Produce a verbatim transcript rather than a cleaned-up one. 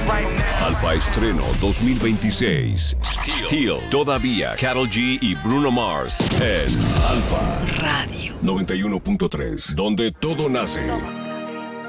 Alfa Estreno dos mil veintiséis. Steel. Steel. Todavía. Karol G y Bruno Mars en Alfa Radio noventa y uno punto tres, donde todo nace.